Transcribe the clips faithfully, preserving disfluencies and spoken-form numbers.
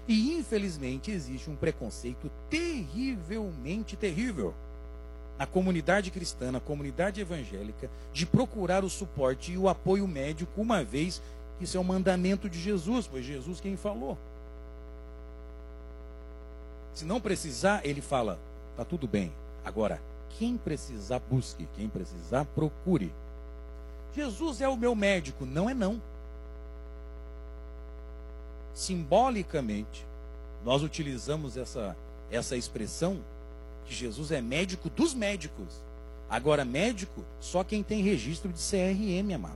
E infelizmente existe um preconceito terrivelmente terrível na comunidade cristã, na comunidade evangélica, de procurar o suporte e o apoio médico, uma vez que isso é um mandamento de Jesus, foi Jesus quem falou. Se não precisar, ele fala, tá tudo bem. Agora, quem precisar, busque. Quem precisar, procure. Jesus é o meu médico. Não é não. Simbolicamente, nós utilizamos essa, essa expressão que Jesus é médico dos médicos. Agora, médico, só quem tem registro de C R M, amados.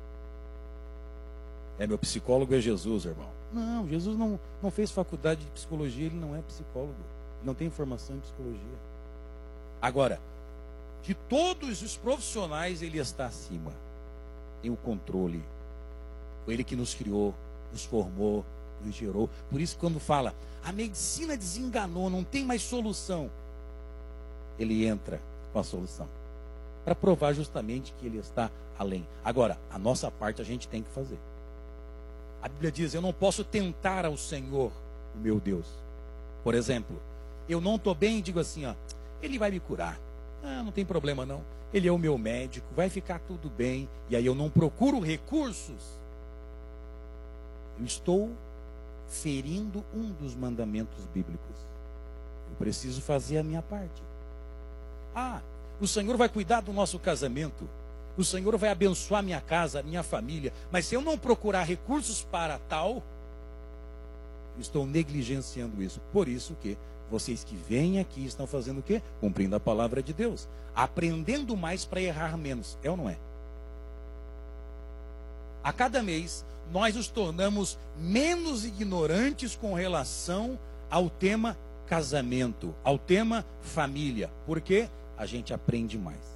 É, meu psicólogo é Jesus, irmão. Não, Jesus não, não fez faculdade de psicologia, ele não é psicólogo. Não tem formação em psicologia. Agora, de todos os profissionais, ele está acima. Tem o controle. Foi ele que nos criou, nos formou, nos gerou. Por isso, quando fala, a medicina desenganou, não tem mais solução, ele entra com a solução. Para provar justamente que ele está além. Agora, a nossa parte a gente tem que fazer. A Bíblia diz, eu não posso tentar ao Senhor, o meu Deus. Por exemplo, eu não estou bem e digo assim, ó, ele vai me curar. Ah, não tem problema não. Ele é o meu médico, vai ficar tudo bem. E aí eu não procuro recursos. Eu estou ferindo um dos mandamentos bíblicos. Eu preciso fazer a minha parte. Ah, o Senhor vai cuidar do nosso casamento. O Senhor vai abençoar minha casa, minha família. Mas se eu não procurar recursos para tal, eu estou negligenciando isso. Por isso que vocês que vêm aqui estão fazendo o quê? Cumprindo a palavra de Deus. Aprendendo mais para errar menos. É ou não é? A cada mês, nós nos tornamos menos ignorantes com relação ao tema casamento, ao tema família. Porque a gente aprende mais.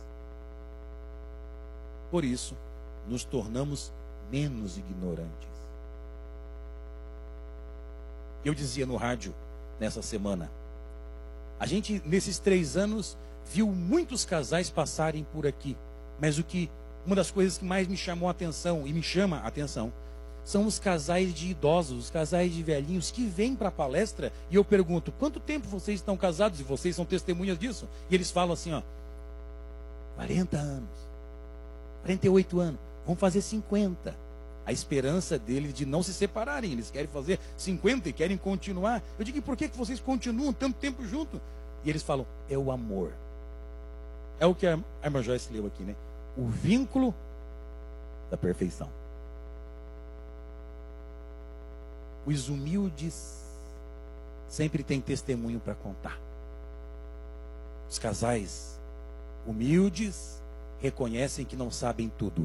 Por isso, nos tornamos menos ignorantes. Eu dizia no rádio nessa semana, a gente nesses três anos viu muitos casais passarem por aqui, mas o que, uma das coisas que mais me chamou a atenção e me chama a atenção, são os casais de idosos, os casais de velhinhos que vêm para a palestra e eu pergunto, quanto tempo vocês estão casados? E vocês são testemunhas disso. E eles falam assim, ó, quarenta anos. quarenta e oito anos, vão fazer cinquenta. A esperança deles de não se separarem, eles querem fazer cinquenta e querem continuar. Eu digo, e por que que vocês continuam tanto tempo juntos? E eles falam, é o amor. É o que a irmã Joyce leu aqui, né? O vínculo da perfeição. Os humildes sempre têm testemunho para contar. Os casais humildes reconhecem que não sabem tudo.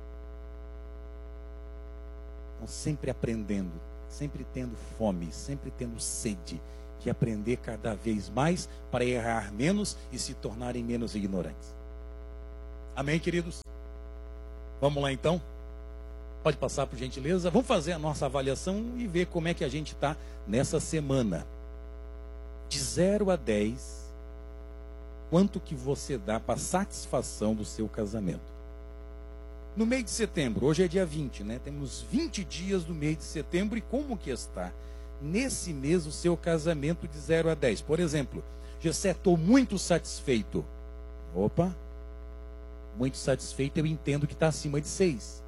Estão sempre aprendendo, sempre tendo fome, sempre tendo sede de aprender cada vez mais para errar menos e se tornarem menos ignorantes. Amém, queridos? Vamos lá então? Pode passar por gentileza? Vamos fazer a nossa avaliação e ver como é que a gente está nessa semana. De zero a dez, quanto que você dá para a satisfação do seu casamento? No mês de setembro, hoje é dia vinte, né? Temos vinte dias do mês de setembro e como que está nesse mês o seu casamento de zero a dez? Por exemplo, Gessé, estou muito satisfeito. Opa, muito satisfeito, eu entendo que está acima de seis.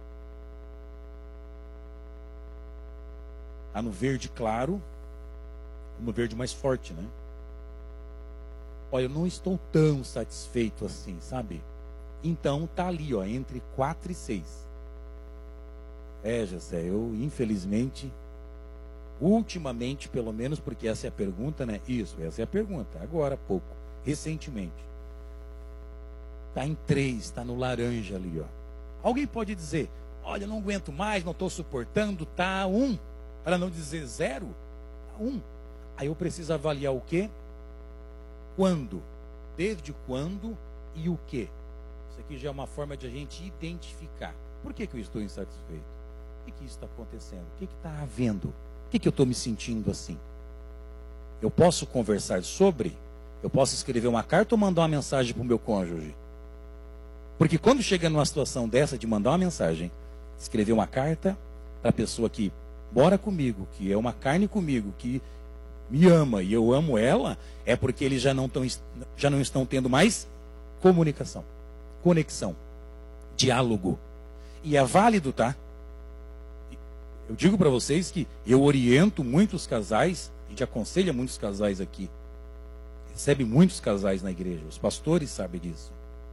Está no verde claro, no verde mais forte, né? Olha, eu não estou tão satisfeito assim, sabe? Então tá ali, ó, entre quatro e seis. É, Gessé, eu infelizmente, ultimamente, pelo menos, porque essa é a pergunta, né? Isso, essa é a pergunta. Agora há pouco, recentemente. Tá em três, tá no laranja ali, ó. Alguém pode dizer, olha, eu não aguento mais, não estou suportando, tá um. Para não dizer zero, tá um. Aí eu preciso avaliar o quê? Quando, desde quando e o quê? Isso aqui já é uma forma de a gente identificar. Por que que eu estou insatisfeito? O que que isso está acontecendo? O que que está havendo? Por que que eu estou me sentindo assim? Eu posso conversar sobre? Eu posso escrever uma carta ou mandar uma mensagem para o meu cônjuge? Porque quando chega numa situação dessa de mandar uma mensagem, escrever uma carta para a pessoa que mora comigo, que é uma carne comigo, que me ama e eu amo ela, é porque eles já não, tão, já não estão tendo mais comunicação, conexão, diálogo. E é válido, tá? Eu digo para vocês que eu oriento muitos casais, a gente aconselha muitos casais aqui, recebe muitos casais na igreja, os pastores sabem disso.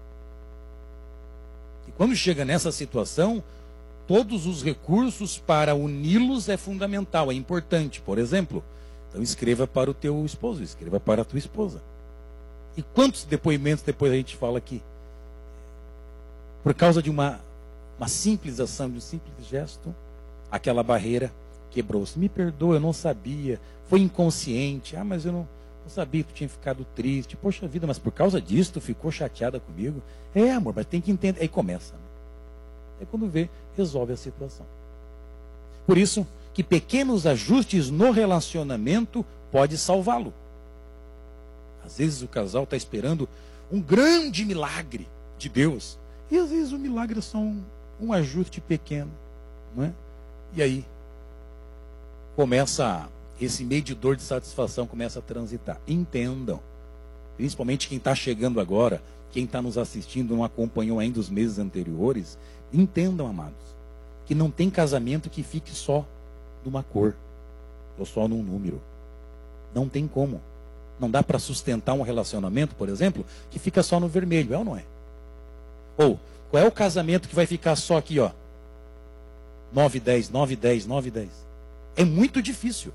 E quando chega nessa situação, todos os recursos para uni-los é fundamental, é importante. Por exemplo, então escreva para o teu esposo, escreva para a tua esposa. E quantos depoimentos depois a gente fala aqui? Por causa de uma, uma simples ação, de um simples gesto, aquela barreira quebrou-se. Me perdoa, eu não sabia, foi inconsciente. Ah, mas eu não, não sabia que tu tinha ficado triste. Poxa vida, mas por causa disso tu ficou chateada comigo? É, amor, mas tem que entender. Aí começa. Né? Aí quando vê, resolve a situação. Por isso que pequenos ajustes no relacionamento pode salvá-lo. Às vezes o casal está esperando um grande milagre de Deus. E às vezes o milagre é só um, um ajuste pequeno. Não é? E aí começa, esse medidor de satisfação começa a transitar. Entendam. Principalmente quem está chegando agora, quem está nos assistindo, não acompanhou ainda os meses anteriores. Entendam, amados, que não tem casamento que fique só numa cor ou só num número. Não tem como. Não dá para sustentar um relacionamento, por exemplo, que fica só no vermelho, é ou não é? Ou, qual é o casamento que vai ficar só aqui, ó? nove, dez, nove, dez, nove, dez. É muito difícil.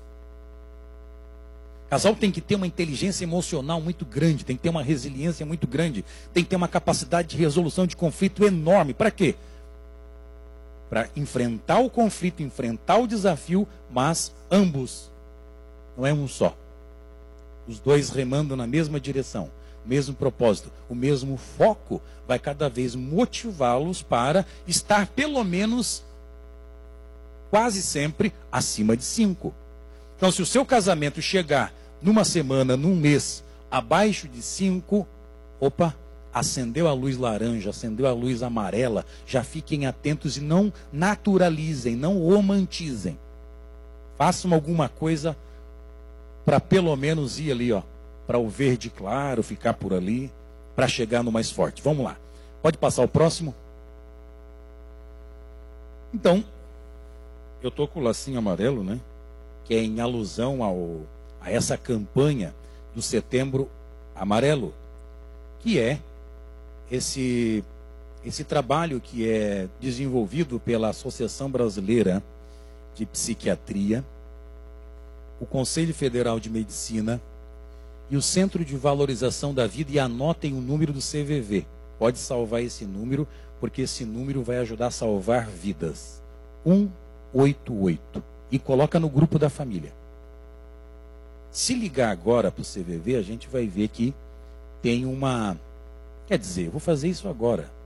O casal tem que ter uma inteligência emocional muito grande, tem que ter uma resiliência muito grande, tem que ter uma capacidade de resolução de conflito enorme. Para quê? Para enfrentar o conflito, enfrentar o desafio, mas ambos, não é um só. Os dois remando na mesma direção, o mesmo propósito, o mesmo foco, vai cada vez motivá-los para estar pelo menos, quase sempre, acima de cinco. Então, se o seu casamento chegar numa semana, num mês, abaixo de cinco, opa, acendeu a luz laranja, acendeu a luz amarela, já fiquem atentos e não naturalizem, não romantizem. Façam alguma coisa para pelo menos ir ali, ó, para o verde claro, ficar por ali, para chegar no mais forte. Vamos lá. Pode passar o próximo? Então, eu estou com o lacinho amarelo, né? Que é em alusão ao, a essa campanha do Setembro Amarelo, que é esse, esse trabalho que é desenvolvido pela Associação Brasileira de Psiquiatria, o Conselho Federal de Medicina e o Centro de Valorização da Vida, e anotem o número do C V V. Pode salvar esse número, porque esse número vai ajudar a salvar vidas. um oito oito. E coloca no grupo da família. Se ligar agora para o C V V, a gente vai ver que tem uma... Quer dizer, eu vou fazer isso agora.